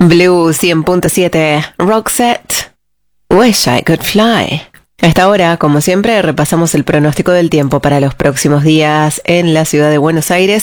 Blue 100.7, Roxette, Wish I Could Fly. A esta hora, como siempre, repasamos el pronóstico del tiempo para los próximos días en la ciudad de Buenos Aires